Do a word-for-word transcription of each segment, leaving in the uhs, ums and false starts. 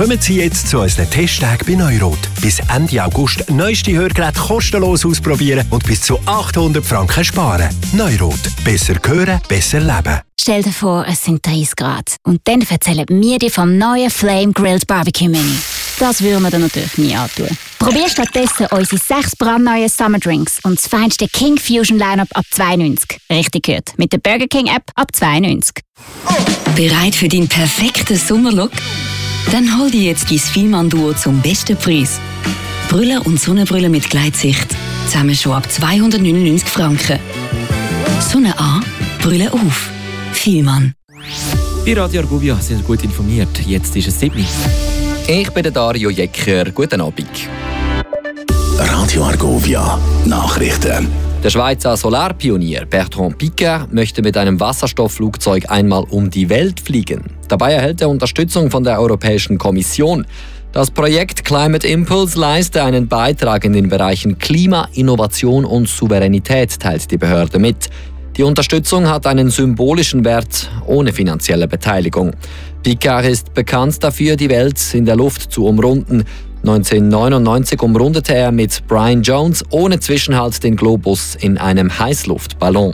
Kommen Sie jetzt zu unseren Testtagen bei Neurot. Bis Ende August neueste Hörgeräte kostenlos ausprobieren und bis zu achthundert Franken sparen. Neurot. Besser hören, besser leben. Stell dir vor, es sind dreißig Grad. Und dann erzählen wir dir vom neuen Flame Grilled Barbecue Menü. Das würden wir dir natürlich nie antun. Probier stattdessen unsere sechs brandneuen Summer Drinks und das feinste King Fusion Lineup ab zwei neunzig. Richtig gehört. Mit der Burger King App ab zwei neunzig. Bereit für deinen perfekten Sommerlook? Dann hol dir jetzt dein Vielmann-Duo zum besten Preis. Brille und Sonnenbrille mit Gleitsicht. Zusammen schon ab zweihundertneunundneunzig Franken. Sonne an, Brille auf. Vielmann. Bei Radio Argovia sind Sie gut informiert. Jetzt ist es sieben. Ich bin der Dario Jecker. Guten Abend. Radio Argovia Nachrichten. Der Schweizer Solarpionier Bertrand Piccard möchte mit einem Wasserstoffflugzeug einmal um die Welt fliegen. Dabei erhält er Unterstützung von der Europäischen Kommission. Das Projekt Climate Impulse leiste einen Beitrag in den Bereichen Klima, Innovation und Souveränität, teilt die Behörde mit. Die Unterstützung hat einen symbolischen Wert ohne finanzielle Beteiligung. Piccard ist bekannt dafür, die Welt in der Luft zu umrunden. neunzehnhundertneunundneunzig umrundete er mit Brian Jones ohne Zwischenhalt den Globus in einem Heißluftballon.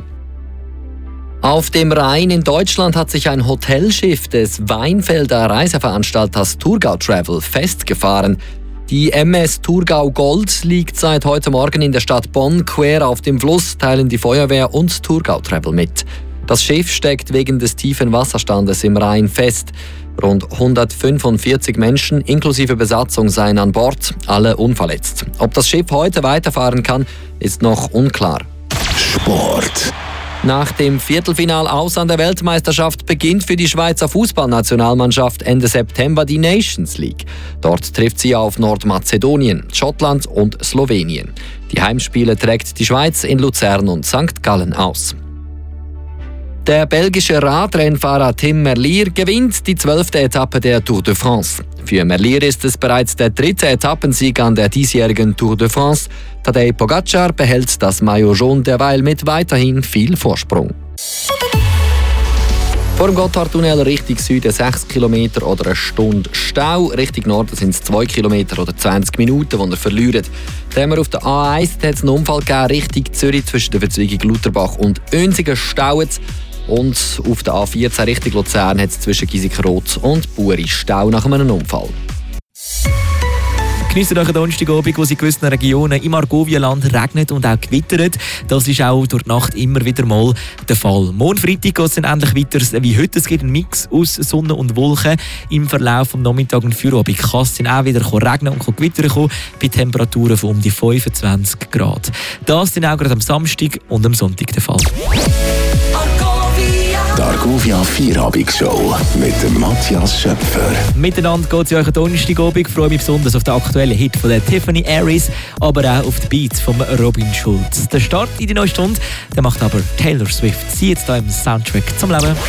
Auf dem Rhein in Deutschland hat sich ein Hotelschiff des Weinfelder Reiseveranstalters Thurgau Travel festgefahren. Die M S Thurgau Gold liegt seit heute Morgen in der Stadt Bonn quer auf dem Fluss, teilen die Feuerwehr und Thurgau Travel mit. Das Schiff steckt wegen des tiefen Wasserstandes im Rhein fest. Rund hundertfünfundvierzig Menschen inklusive Besatzung seien an Bord, alle unverletzt. Ob das Schiff heute weiterfahren kann, ist noch unklar. Sport. Nach dem Viertelfinal aus an der Weltmeisterschaft beginnt für die Schweizer Fußballnationalmannschaft Ende September die Nations League. Dort trifft sie auf Nordmazedonien, Schottland und Slowenien. Die Heimspiele trägt die Schweiz in Luzern und Sankt Gallen aus. Der belgische Radrennfahrer Tim Merlier gewinnt die zwölfte Etappe der Tour de France. Für Merlier ist es bereits der dritte Etappensieg an der diesjährigen Tour de France. Tadej Pogacar behält das Maillot jaune derweil mit weiterhin viel Vorsprung. Vor dem Gotthardtunnel Richtung Süden sechs Kilometer oder eine Stunde Stau. Richtung Norden sind es zwei Kilometer oder zwanzig Minuten, die ihr verliert. Dann haben wir auf der A eins hat es einen Unfall gegeben, Richtung Zürich zwischen der Verzweigung Lutherbach und Önsingen staut. Und auf der A vierzehn Richtung Luzern hat es zwischen Giesickroth und Buri Stau nach einem Unfall. Geniessen euch einen Donnerstagabend, wo es in gewissen Regionen im Argovia-Land regnet und auch gewittert. Das ist auch durch die Nacht immer wieder mal der Fall. Morgen Freitag geht es dann endlich weiter wie heute. Es gibt einen Mix aus Sonne und Wolken. Im Verlauf des Nachmittags und Feierabend kann es dann auch wieder regnen und gewittern kommen, bei Temperaturen von um die fünfundzwanzig Grad. Das ist dann auch gerade am Samstag und am Sonntag der Fall. Die Argovia Vierabendshow mit dem Matthias Schöpfer. Miteinander geht es euch Donnerstagabend. Ich freue mich besonders auf den aktuellen Hit von der Tiffany Aries, aber auch auf die Beats von Robin Schulz. Der Start in die neue Stunde, der macht aber Taylor Swift. Sie jetzt hier im Soundtrack zum Leben.